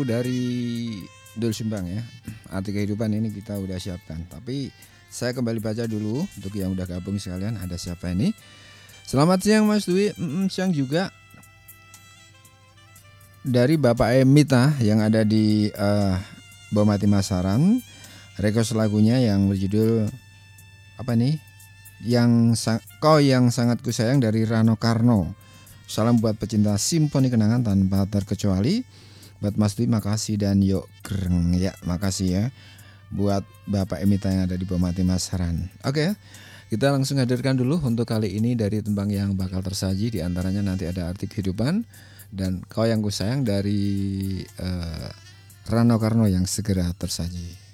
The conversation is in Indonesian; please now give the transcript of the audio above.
dari Dul Sumbang ya. Arti kehidupan ini kita udah siapkan. Tapi saya kembali baca dulu untuk yang udah gabung sekalian. Ada siapa ini? Selamat siang Mas Dwi. Siang juga dari Bapak Emita yang ada di Bomati Masaran. Request lagunya yang berjudul apa nih? Kau yang sangat kusayang dari Rano Karno. Salam buat pecinta simfoni kenangan tanpa terkecuali. Buat Mas Dwi makasih dan yuk greng ya, makasih ya buat Bapak Emita yang ada di Bomati Masaran. Oke, kita langsung hadirkan dulu untuk kali ini dari tembang yang bakal tersaji. Di antaranya nanti ada Arti Kehidupan dan Kau yang Kusayang dari Rano Karno yang segera tersaji.